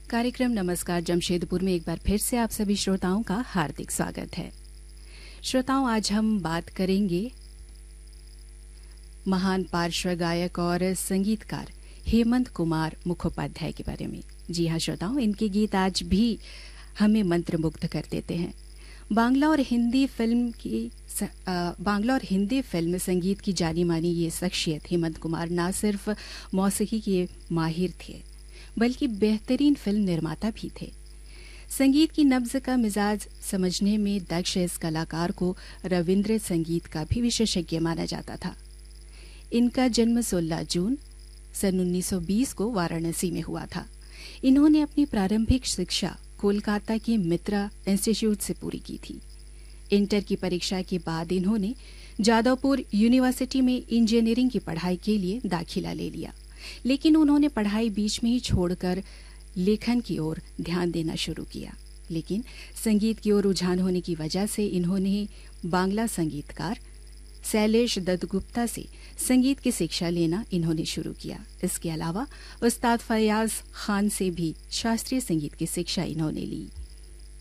कार्यक्रम नमस्कार जमशेदपुर में एक बार फिर से आप सभी श्रोताओं का हार्दिक स्वागत है। श्रोताओं, आज हम बात करेंगे महान पार्श्व गायक और संगीतकार हेमंत कुमार मुखोपाध्याय के बारे में। जी हाँ श्रोताओं, इनके गीत आज भी हमें मंत्रमुग्ध कर देते हैं। बांग्ला और हिंदी फिल्म संगीत की जानी मानी ये शख्सियत हेमंत कुमार न सिर्फ मौसीकी के माहिर थे बल्कि बेहतरीन फिल्म निर्माता भी थे। संगीत की नब्ज का मिजाज समझने में दक्ष इस कलाकार को रविंद्र संगीत का भी विशेषज्ञ माना जाता था। इनका जन्म 16 जून सन 1920 को वाराणसी में हुआ था। इन्होंने अपनी प्रारंभिक शिक्षा कोलकाता के मित्रा इंस्टीट्यूट से पूरी की थी। इंटर की परीक्षा के बाद इन्होंने जादवपुर यूनिवर्सिटी में इंजीनियरिंग की पढ़ाई के लिए दाखिला ले लिया, लेकिन उन्होंने पढ़ाई बीच में ही छोड़कर लेखन की ओर ध्यान देना शुरू किया। लेकिन संगीत की ओर रुझान होने की वजह से इन्होंने बांग्ला संगीतकार शैलेश दत्तगुप्ता से संगीत की शिक्षा लेना इन्होंने शुरू किया। इसके अलावा उस्ताद फयाज खान से भी शास्त्रीय संगीत की शिक्षा इन्होंने ली।